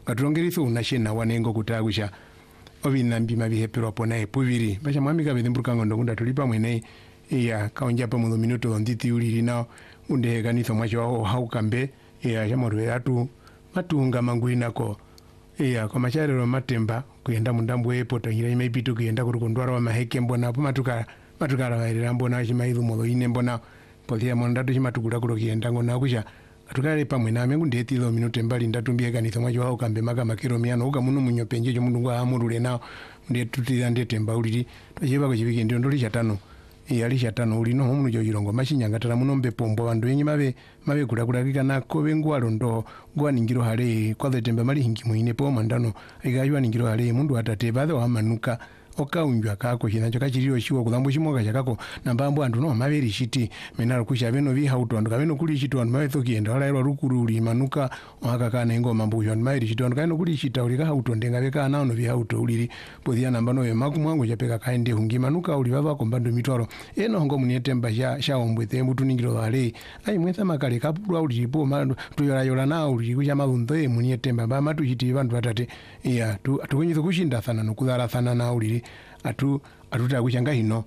katulongeritho unashena wanengo kutakusha ovinambi mavihepero pona epuviri basha mwami kavedhimburuka ngondo kunda tulipa mwene iya kaonja pa mudo minuto nditi uliri na unde kanitho mwacho wao haukambe iya chamorwe atu matunga manguinako iya kwa macharero matemba kuyenda mundambo epo tangira imeipito kuyenda kurukondwara wa maheke mbona apo matukara vairira mbona chimaidhu modo ine mbona pothia mondatu chimatukura kuro kuyenda ngona kusha atukale pamwe name kundetilo minuto mbali ndatumbie kanitho mwacho wao kambe maka makiro miano uka muno munyopenje mundu ngwa amurule nao ndetutira ndetemba uliri twachiva ko chivike ndio ndoli chatano alisha tano ulino homu jo jirongo mashinyangatala muno mbepombo bandu yenyi mave kula na kobe ngwalo ndo gwa ningiro hale kwa tembe mali hingi muine po mandano igaywa ningiro hale mundu atate badhe wa manuka okaunjwa kako chinacho kachiriyo shiwo kulambo shimoka chakako nambambo andu no maveri shiti menalo kusha beno vi hauto andu kabeno kuli shito andu mavetho kienda wala rukuru uli manuka wakakana ingo mambo kusha andu maveri shito andu kabeno kuli shita uli ka hauto ndenga beka nao no vi hauto uliri podhia nambano ye maku mwangu chapeka kaende hungi manuka uli baba kombando mitwaro eno hongo muniyetemba sha ombwete mbutu ningiro hale ai mwetha makale kapulwa uli po mandu tuyola nao uli kusha mabundo ye muniyetemba ba matu shiti bandu batate iya atukunyizo kushinda sana nokudara sana na uli atuta kuchanga hino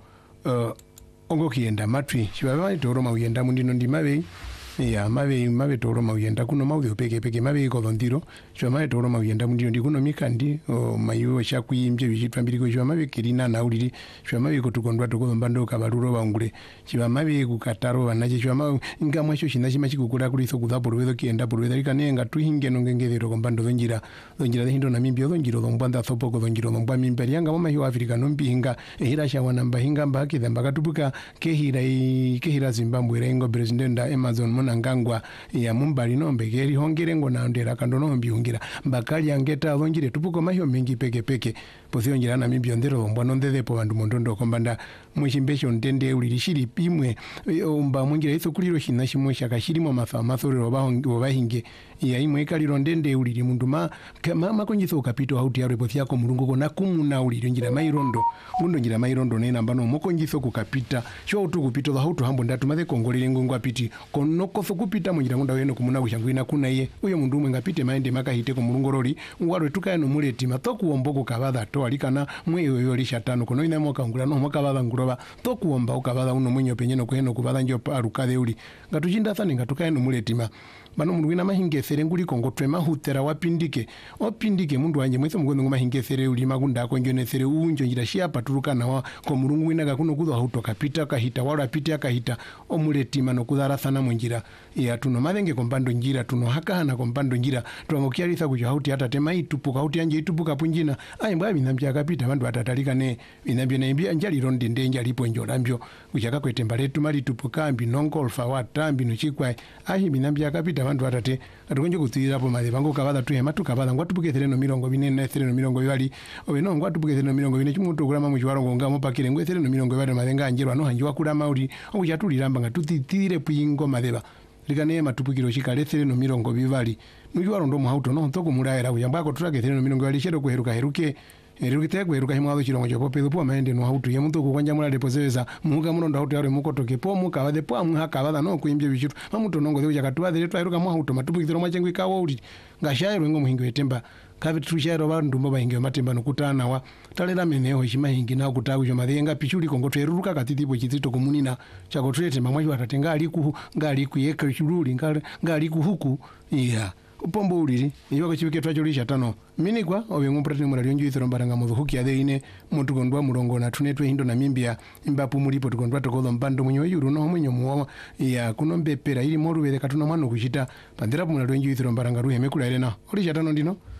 ongo kienda matwi chibaba toro mauyenda mundino ndi mabe ya mabe toro mauyenda kuno maudhi peke mabe ko ndiro chibaba toro mauyenda mundino ndi kuno mikandi mayo shakuimbye bichitwa mbiriko chibaba mabe kirina na uliri chibaba mabe kutukondwa tokombando kabaluro bangule chibaba mabe kukataro banache chibaba ngamwa cyo shina chima chikukura kuliso kudhapo rwedo kienda porwedo likanenga tuhinge nongengevero kombando zonjira hindo na mimbyo zonjiro zombanda thopoko zonjiro zombwa mimberi yanga mama hiyo Afrika nombinga ehira shawana mbahinga mbaki dhamba katubuka kehira Zimbabwe rengo president Amazon monangangwa ya mumbali nombe geri hongere ngo na ndera kandono mbiungira mbakali angeta zonjire tupuko mahyo mingi peke posi onjira na mimbyo ndero zombwa nondezepo bandu mondondo kombanda mwishimbesho ntende ulirishiri pimwe omba mungira iso kuliro shina shimwe shakashirimo mathoro bahinge ya imwe kaliro ndende uliri mundu makonyiso kapito hauti yaro posi yako mulungu kona kumuna uliri njira mairondo nena mbano mokonyiso kukapita sho utu kupito za hautu hambo ndatu mathe kongolele ngongo apiti konokoso kupita munjira ngunda weno kumuna kushangwina kuna iye uyo mundu umwe ngapite maende makahite ko mulungoroli ngwaro tukayano muleti matoku omboko kabadha to alikana mweyo yo lishatano kono ina moka ngula no moka baba nguroba toku omba ukabadha uno mwenyo penyeno kweno kubadha njo arukade uli ngatuchinda thane ngatukayano muletima bano mundu wina mahingesere nguli kongotwe mahutera wapindike opindike mundu wanje mwese mugondo mahingesere uli magunda akonjonesere unjo njira shia paturuka na ko mulungu wina gakuno kuzo hauto kapita kahita wala apita akahita omuletima no kudara sana munjira ya tuno malenge kombando njira tuno hakana kombando njira twangokialisa kuja hauti hata tema itupuka hauti anje itupuka punjina ai mbwa binambya kapita bandu atatalika ne binambya na imbya njali ronde ndenja lipo njolambyo kuchaka kwetemba letu mali tupuka mbi nongolfa watambi no chikwa ai binambya kapita bandu atate atukonje kutsira po mali bango kabada tu hema tukabada ngwatupuke 340 na 340 obeno ngwatupuke 340 chimuntu kulama mu chiwarongo ngamo pakire ngwe 340 malenga anjirwa no hanjiwa kula mauri okuchatuliramba ngatutitire puingo madeba likane matupukiro chikale 340 muchiwaro ndo muhauto no ntoko mulaera kuyambako tutake 340 chedo kuheruka heruke heruka himwazo chirongo chopo pedo po maende no hauto ye muntu kukwanja mula deposeza muka muno hauto yare mukotoke po muka bade po amha kabada no kuimbye bichitu mamuto nongo ze jakatuwa de twa heruka mu hauto matupukiro mwachengwe kawo uli ngashairo ngo muhingo etemba kabe tushero bandu mbo bahinge matemba nokutana wa talera meneho shimahingi na kutawu jo madenga pichuli kongo tweruruka katitipo chitito komunina chako twete mamwaji watatenga ngali ku yeka chululi ngali ku huku iya upombo uliri iyo kachibike twacho lisha tano minikwa obengo mpratini murali onju ithoro mbaranga mozo huki ade ine muntu kondwa murongo na tunetwe hindo na mimbia imbapu mulipo tukondwa tokozo mbando munyo yuru no munyo muwa ya kunombe pera ili moru wele katuna manu kushita pandira murali onju ithoro mbaranga ruhe mekula elena olisha tano ndino